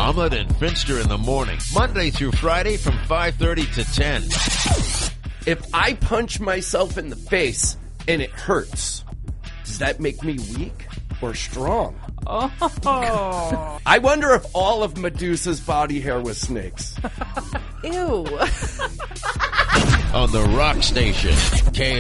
Ahmed and Finster in the morning, Monday through Friday from 5:30 to 10. If I punch myself in the face and it hurts, does that make me weak or strong? Oh. I wonder if all of Medusa's body hair was snakes. Ew. On the Rock Station,